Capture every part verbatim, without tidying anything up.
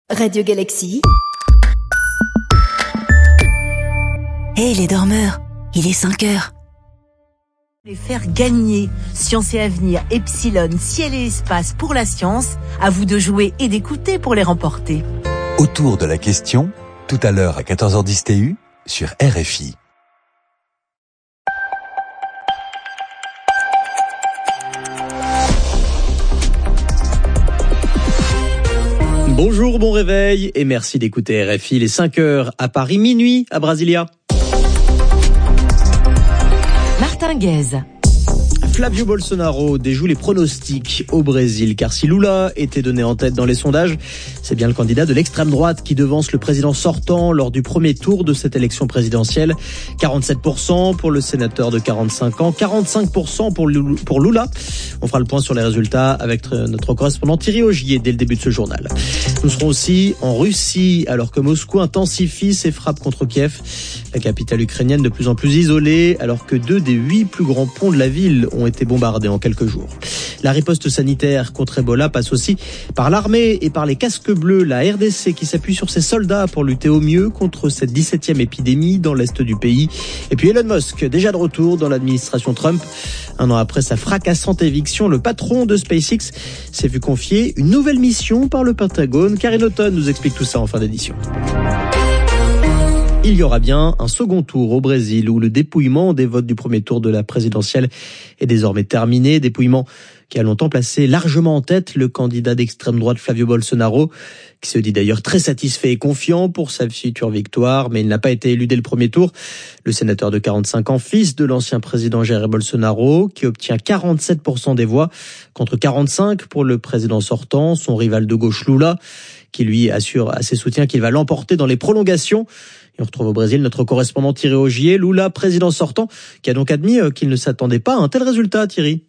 Radio Galaxy. Hé hey, les dormeurs, il est cinq heures. Les faire gagner. Science et Avenir, Epsilon, Ciel et Espace pour la science. À vous de jouer et d'écouter pour les remporter. Autour de la question, tout à l'heure à quatorze heures dix T U sur R F I. Bonjour, bon réveil et merci d'écouter R F I, les cinq heures à Paris, minuit à Brasilia. Martin Guez. Flavio Bolsonaro déjoue les pronostics au Brésil, car si Lula était donné en tête dans les sondages, c'est bien le candidat de l'extrême droite qui devance le président sortant lors du premier tour de cette élection présidentielle. quarante-sept pour cent pour le sénateur de quarante-cinq ans, quarante-cinq pour cent pour Lula. On fera le point sur les résultats avec notre correspondant Thierry Augier dès le début de ce journal. Nous serons aussi en Russie, alors que Moscou intensifie ses frappes contre Kiev. La capitale ukrainienne de plus en plus isolée, alors que deux des huit plus grands ponts de la ville ont été bombardés en quelques jours. La riposte sanitaire contre Ebola passe aussi par l'armée et par les casques bleus, la R D C qui s'appuie sur ses soldats pour lutter au mieux contre cette dix-septième épidémie dans l'est du pays. Et puis Elon Musk, déjà de retour dans l'administration Trump. Un an après sa fracassante éviction, le patron de SpaceX s'est vu confier une nouvelle mission par le Pentagone. Karine Auton nous explique tout ça en fin d'édition. Il y aura bien un second tour au Brésil où le dépouillement des votes du premier tour de la présidentielle est désormais terminé. Dépouillement qui a longtemps placé largement en tête le candidat d'extrême droite Flavio Bolsonaro, qui se dit d'ailleurs très satisfait et confiant pour sa future victoire, mais il n'a pas été élu dès le premier tour. Le sénateur de quarante-cinq ans, fils de l'ancien président Jair Bolsonaro, qui obtient quarante-sept pour cent des voix contre quarante-cinq pour le président sortant, son rival de gauche Lula, qui lui assure à ses soutiens qu'il va l'emporter dans les prolongations. Et on retrouve au Brésil notre correspondant Thierry Augier, Lula, président sortant, qui a donc admis qu'il ne s'attendait pas à un tel résultat, Thierry.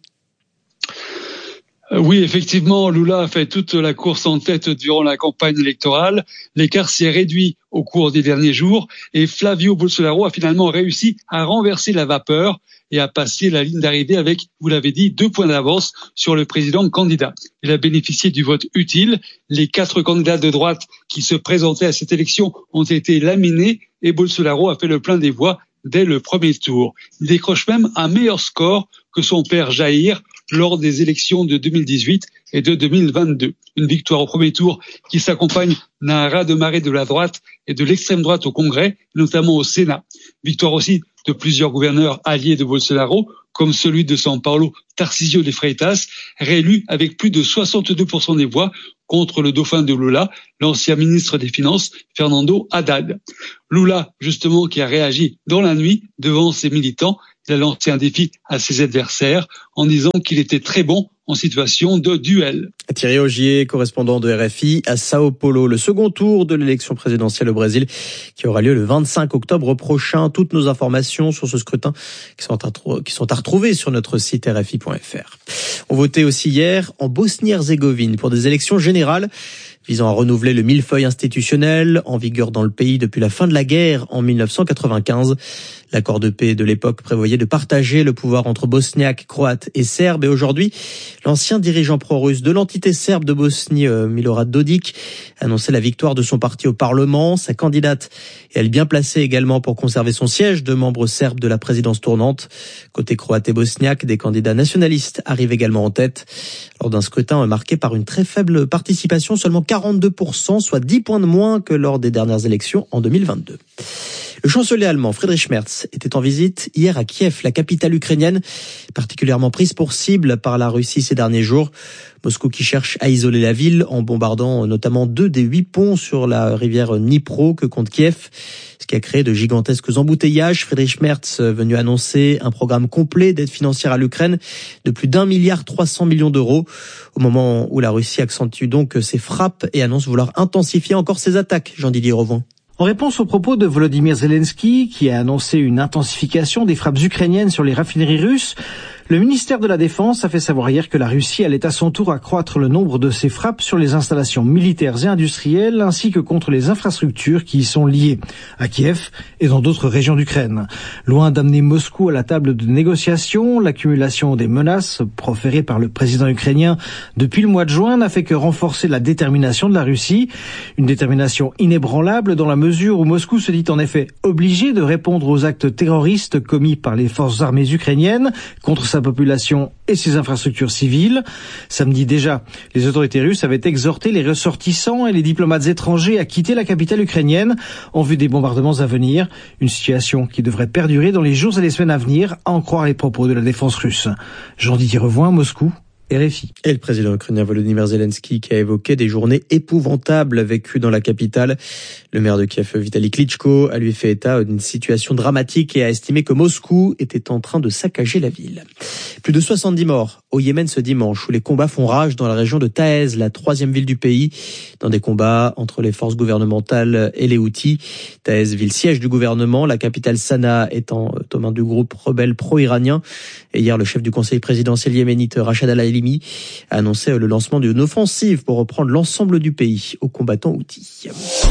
Oui, effectivement, Lula a fait toute la course en tête durant la campagne électorale. L'écart s'est réduit au cours des derniers jours et Flavio Bolsonaro a finalement réussi à renverser la vapeur et à passer la ligne d'arrivée avec, vous l'avez dit, deux points d'avance sur le président candidat. Il a bénéficié du vote utile. Les quatre candidats de droite qui se présentaient à cette élection ont été laminés et Bolsonaro a fait le plein des voix dès le premier tour. Il décroche même un meilleur score que son père Jair lors des élections de deux mille dix-huit et de deux mille vingt-deux. Une victoire au premier tour qui s'accompagne d'un raz-de-marée de la droite et de l'extrême droite au Congrès, notamment au Sénat. Victoire aussi de plusieurs gouverneurs alliés de Bolsonaro, comme celui de São Paulo, Tarcísio de Freitas, réélu avec plus de soixante-deux pour cent des voix contre le dauphin de Lula, l'ancien ministre des Finances, Fernando Haddad. Lula, justement, qui a réagi dans la nuit devant ses militants, il a lancé un défi à ses adversaires en disant qu'il était très bon en situation de duel. Thierry Augier, correspondant de R F I à Sao Paulo. Le second tour de l'élection présidentielle au Brésil qui aura lieu le vingt-cinq octobre prochain. Toutes nos informations sur ce scrutin qui sont à, qui sont à retrouver sur notre site R F I point F R. On votait aussi hier en Bosnie-Herzégovine pour des élections générales visant à renouveler le millefeuille institutionnel en vigueur dans le pays depuis la fin de la guerre en mille neuf cent quatre-vingt-quinze. L'accord de paix de l'époque prévoyait de partager le pouvoir entre bosniaques, croates et serbes. Et aujourd'hui, l'ancien dirigeant pro-russe de l'entité serbe de Bosnie, Milorad Dodik, annonçait la victoire de son parti au Parlement. Sa candidate est elle bien placée également pour conserver son siège de membre serbe de la présidence tournante. Côté croate et bosniaque, des candidats nationalistes arrivent également en tête. Lors d'un scrutin marqué par une très faible participation, seulement quarante-deux pour cent, soit dix points de moins que lors des dernières élections en deux mille vingt-deux. Le chancelier allemand Friedrich Merz était en visite hier à Kiev, la capitale ukrainienne, particulièrement prise pour cible par la Russie ces derniers jours. Moscou qui cherche à isoler la ville en bombardant notamment deux des huit ponts sur la rivière Dnipro que compte Kiev, ce qui a créé de gigantesques embouteillages. Friedrich Merz venu annoncer un programme complet d'aide financière à l'Ukraine de plus d'un milliard trois cents millions d'euros, au moment où la Russie accentue donc ses frappes et annonce vouloir intensifier encore ses attaques. Jean-Didier Rovan. En réponse aux propos de Volodymyr Zelensky, qui a annoncé une intensification des frappes ukrainiennes sur les raffineries russes, Le ministère de la Défense a fait savoir hier que la Russie allait à son tour accroître le nombre de ses frappes sur les installations militaires et industrielles ainsi que contre les infrastructures qui y sont liées, à Kiev et dans d'autres régions d'Ukraine. Loin d'amener Moscou à la table de négociation, l'accumulation des menaces proférées par le président ukrainien depuis le mois de juin n'a fait que renforcer la détermination de la Russie. Une détermination inébranlable dans la mesure où Moscou se dit en effet obligé de répondre aux actes terroristes commis par les forces armées ukrainiennes contre sa population et ses infrastructures civiles. Samedi déjà, les autorités russes avaient exhorté les ressortissants et les diplomates étrangers à quitter la capitale ukrainienne en vue des bombardements à venir. Une situation qui devrait perdurer dans les jours et les semaines à venir, à en croire les propos de la défense russe. Jean-Didier Revoin, Moscou. R F I. Et le président ukrainien Volodymyr Zelensky qui a évoqué des journées épouvantables vécues dans la capitale. Le maire de Kiev, Vitaly Klitschko, a lui fait état d'une situation dramatique et a estimé que Moscou était en train de saccager la ville. Plus de soixante-dix morts au Yémen ce dimanche où les combats font rage dans la région de Taez, la troisième ville du pays, dans des combats entre les forces gouvernementales et les Houthis. Taez, ville siège du gouvernement, la capitale Sanaa étant aux mains du groupe rebelle pro-iranien. Et hier, le chef du conseil présidentiel yéménite, Rachad Al-Halimi, a annoncé le lancement d'une offensive pour reprendre l'ensemble du pays aux combattants houthis.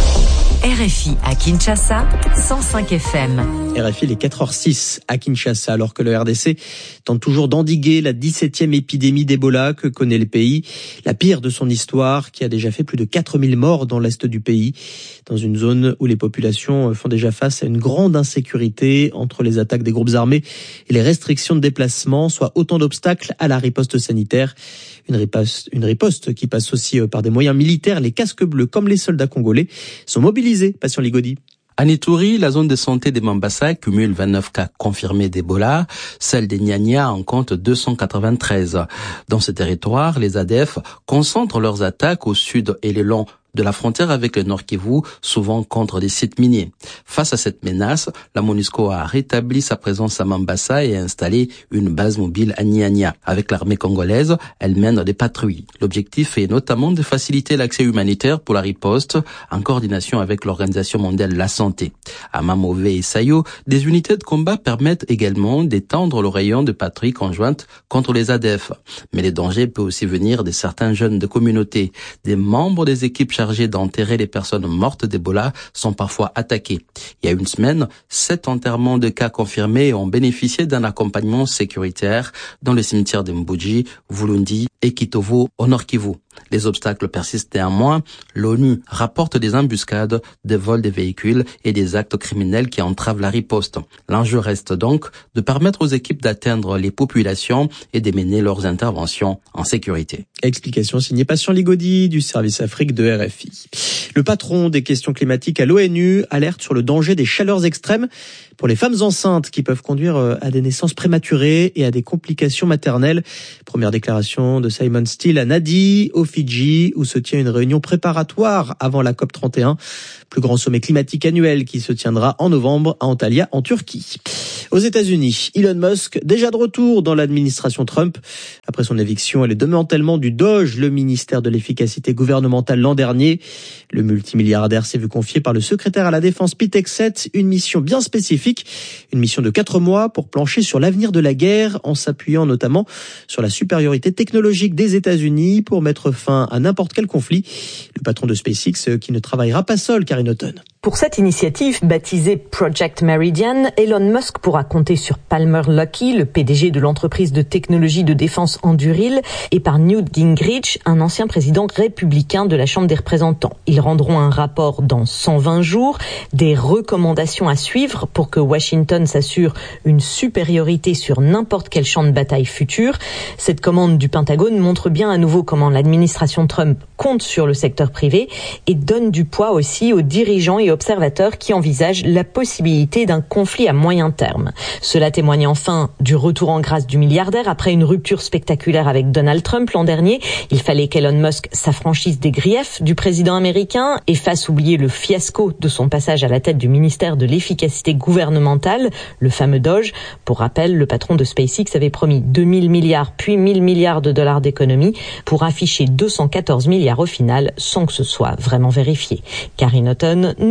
R F I à Kinshasa, cent cinq F M. R F I, les quatre heures six à Kinshasa, alors que le R D C tente toujours d'endiguer la dix-septième épidémie d'Ebola que connaît le pays, la pire de son histoire, qui a déjà fait plus de quatre mille morts dans l'est du pays, dans une zone où les populations font déjà face à une grande insécurité entre les attaques des groupes armés et les restrictions de déplacement, soit autant d'obstacles à la riposte sanitaire. Une riposte, une riposte qui passe aussi par des moyens militaires. Les casques bleus, comme les soldats congolais, sont mobilisés. Patient Ligodi. À Ituri, la zone de santé de Mambasa cumule vingt-neuf cas confirmés d'Ebola. Celle des Nyanya en compte deux cent quatre-vingt-treize. Dans ce territoire, les A D F concentrent leurs attaques au sud et le long de la frontière avec le Nord Kivu, souvent contre des sites miniers. Face à cette menace, la MONUSCO a rétabli sa présence à Mambasa et a installé une base mobile à Nyanya. Avec l'armée congolaise, elle mène des patrouilles. L'objectif est notamment de faciliter l'accès humanitaire pour la riposte, en coordination avec l'Organisation mondiale de la santé. À Mamové et Sayo, des unités de combat permettent également d'étendre le rayon de patrouille conjointe contre les A D F. Mais les dangers peuvent aussi venir de certains jeunes de communautés. Des membres des équipes chargés d'enterrer les personnes mortes d'Ebola sont parfois attaqués. Il y a une semaine, sept enterrements de cas confirmés ont bénéficié d'un accompagnement sécuritaire dans le cimetière de Mbuji, Vulundi et Kitovo au Nord Kivu. Les obstacles persistent néanmoins. L'ONU rapporte des embuscades, des vols de véhicules et des actes criminels qui entravent la riposte. L'enjeu reste donc de permettre aux équipes d'atteindre les populations et de mener leurs interventions en sécurité. Explication signée Patient Ligodi du service Afrique de R F I. Le patron des questions climatiques à l'ONU alerte sur le danger des chaleurs extrêmes pour les femmes enceintes qui peuvent conduire à des naissances prématurées et à des complications maternelles. Première déclaration de Simon Steele à Nadi, au Fidji, où se tient une réunion préparatoire avant la COP trente et un, plus grand sommet climatique annuel qui se tiendra en novembre à Antalya, en Turquie. Aux États-Unis, Elon Musk, déjà de retour dans l'administration Trump. Après son éviction et le démantèlement du Doge, le ministère de l'efficacité gouvernementale l'an dernier, le multimilliardaire s'est vu confier par le secrétaire à la défense Pete Hegseth une mission bien spécifique, une mission de quatre mois pour plancher sur l'avenir de la guerre en s'appuyant notamment sur la supériorité technologique des États-Unis pour mettre fin à n'importe quel conflit. Le patron de SpaceX qui ne travaillera pas seul, Karine Auton. Pour cette initiative, baptisée Project Meridian, Elon Musk pourra compter sur Palmer Luckey, le P D G de l'entreprise de technologie de défense Anduril, et par Newt Gingrich, un ancien président républicain de la Chambre des représentants. Ils rendront un rapport dans cent vingt jours, des recommandations à suivre pour que Washington s'assure une supériorité sur n'importe quel champ de bataille futur. Cette commande du Pentagone montre bien à nouveau comment l'administration Trump compte sur le secteur privé et donne du poids aussi aux dirigeants et observateurs qui envisagent la possibilité d'un conflit à moyen terme. Cela témoigne enfin du retour en grâce du milliardaire après une rupture spectaculaire avec Donald Trump l'an dernier. Il fallait qu'Elon Musk s'affranchisse des griefs du président américain et fasse oublier le fiasco de son passage à la tête du ministère de l'efficacité gouvernementale, le fameux Doge. Pour rappel, le patron de SpaceX avait promis deux mille milliards puis mille milliards de dollars d'économies pour afficher deux cent quatorze milliards au final sans que ce soit vraiment vérifié. Karine Auton, New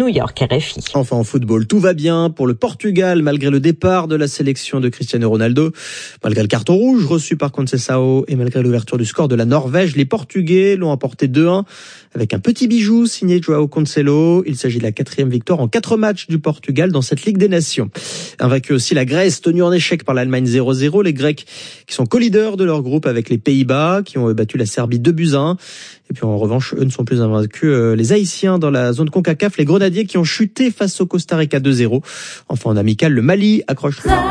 York, R F I. Enfin en football, tout va bien pour le Portugal malgré le départ de la sélection de Cristiano Ronaldo. Malgré le carton rouge reçu par Conceição et malgré l'ouverture du score de la Norvège, les Portugais l'ont emporté deux un avec un petit bijou signé João Cancelo. Il s'agit de la quatrième victoire en quatre matchs du Portugal dans cette Ligue des Nations. Invaincu aussi la Grèce, tenue en échec par l'Allemagne zéro zéro. Les Grecs qui sont co-leaders de leur groupe avec les Pays-Bas qui ont battu la Serbie deux buts à un. Et puis en revanche, eux ne sont plus invaincus. Les Haïtiens dans la zone CONCACAF, les Grenadiers qui ont chuté face au Costa Rica deux zéro. Enfin en amical, le Mali accroche le